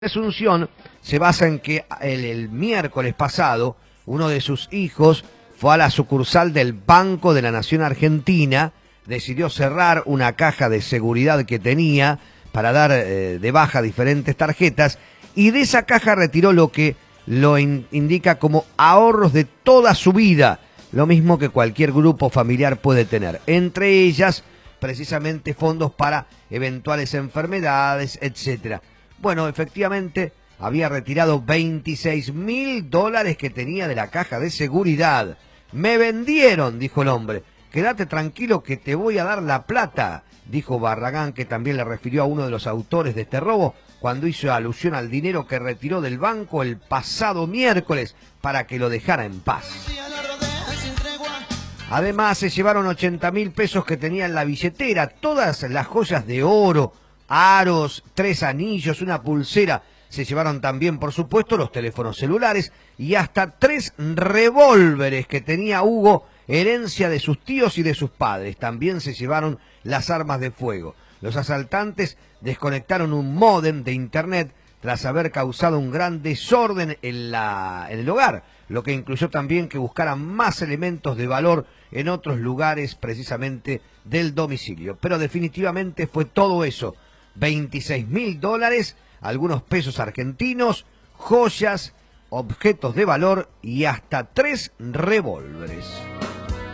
Presunción se basa en que el miércoles pasado uno de sus hijos fue a la sucursal del Banco de la Nación Argentina, decidió cerrar una caja de seguridad que tenía para dar de baja diferentes tarjetas y de esa caja retiró lo que lo indica como ahorros de toda su vida, lo mismo que cualquier grupo familiar puede tener, entre ellas precisamente fondos para eventuales enfermedades, etcétera. Bueno, efectivamente, había retirado $26.000 que tenía de la caja de seguridad. Me vendieron, dijo el hombre. Quédate tranquilo que te voy a dar la plata, dijo Barragán, que también le refirió a uno de los autores de este robo, cuando hizo alusión al dinero que retiró del banco el pasado miércoles para que lo dejara en paz. Además, se llevaron 80.000 pesos que tenía en la billetera, todas las joyas de oro, aros, 3 anillos, una pulsera. Se llevaron también, por supuesto, los teléfonos celulares y hasta 3 revólveres que tenía Hugo, herencia de sus tíos y de sus padres. También se llevaron las armas de fuego. Los asaltantes desconectaron un módem de internet tras haber causado un gran desorden en el hogar, lo que incluyó también que buscaran más elementos de valor en otros lugares precisamente del domicilio. Pero definitivamente fue todo eso. $26.000, algunos pesos argentinos, joyas, objetos de valor y hasta 3 revólveres.